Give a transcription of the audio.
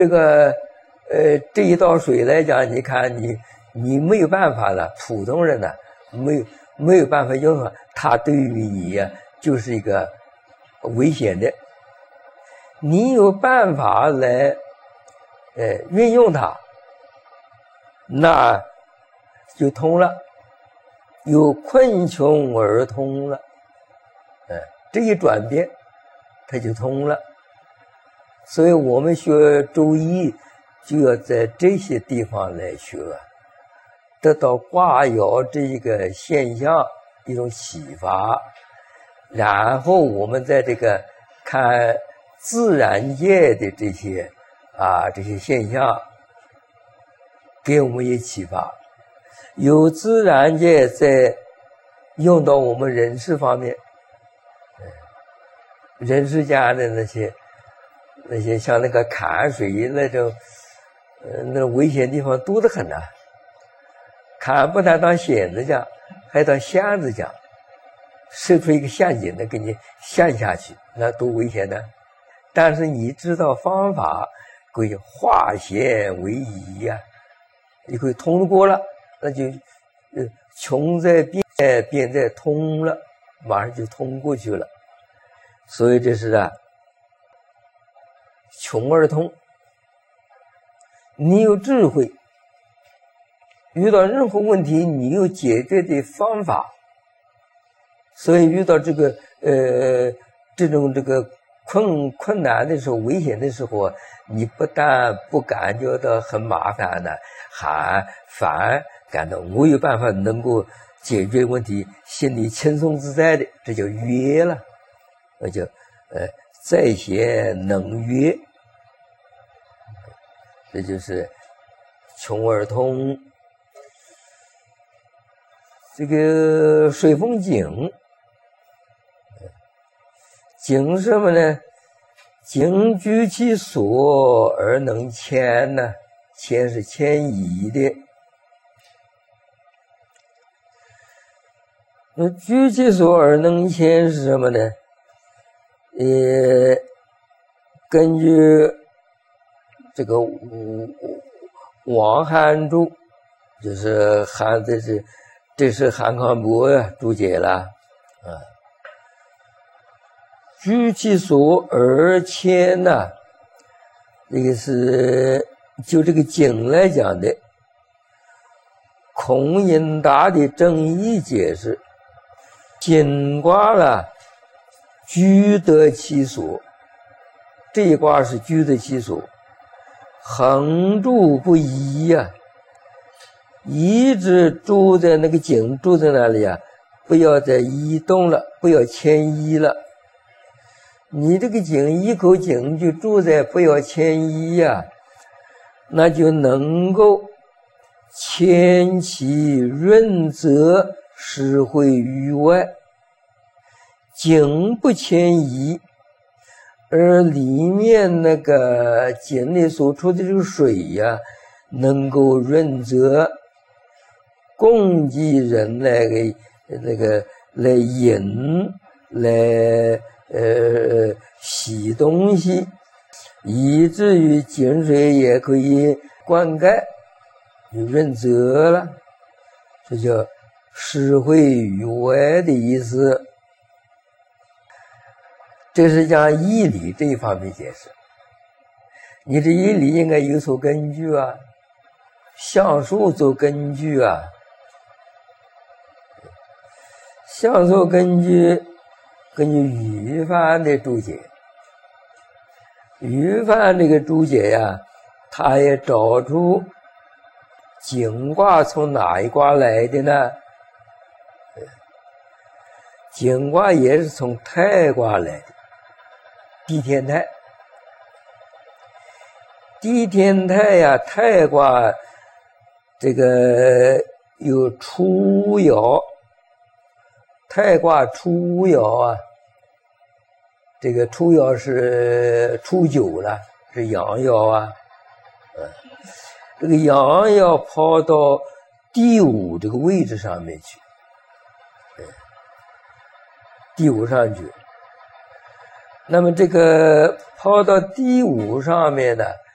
这个这一道水来讲，你看你没有办法了，普通人呢没有办法用啊，它对于你呀就是一个危险的。你有办法来运用它，那就通了，由困穷而通了。这一转变，它就通了。所以我们学周易就要在这些地方来学，得到卦爻这一个现象一种启发，然后我们在这个看自然界的这些现象，给我们一启发。有自然界在用到我们人事方面，人世间的那些像那个坎水那种危险地方多得很呐。坎不但当险子讲，还当陷子讲，设出一个陷阱的给你陷下去，那多危险呢！但是你知道方法，可以化险为夷呀，你可以通得过了，那就穷在变，变在通了，马上就通过去了。所以这是穷而通。你有智慧，遇到任何问题你有解决的方法，所以遇到这个困难的时候，危险的时候，你不但不感觉到很麻烦呢，还反感到我有办法能够解决问题，心里轻松自在的，这叫悦了，那叫在贤能悦，这就是穷而通。这个水风井，井是什么呢？井居其所而能迁呢，迁是迁移的。那居其所而能迁是什么呢？根据这个王汉注，就是这是韩康伯注解了居其所而迁呢，这个是就这个井来讲的。孔颖达的正义解释，井卦了居得其所，这一卦是居得其所，横住不移呀，一直住在那个井，住在那里不要再移动了，不要迁移了。你这个井一口井就住在不要迁移那就能够迁其润泽，使会于外。井不迁移，而里面那个井里所出的这个水能够润泽，供给人来饮，来洗东西，以至于井水也可以灌溉，就润泽了，这叫使会于外的意思。这是讲义理这一方面解释。你这义理应该有所根据象数做根据象数根据于范的注解，于范这个注解他也找出井卦从哪一卦来的呢？井卦也是从太卦来的，地天太。地天太太卦这个有初爻，太卦初爻这个初爻是初九了，是阳爻这个阳爻抛到第五这个位置上面去，第五上去。那么这个抛到第五上面呢，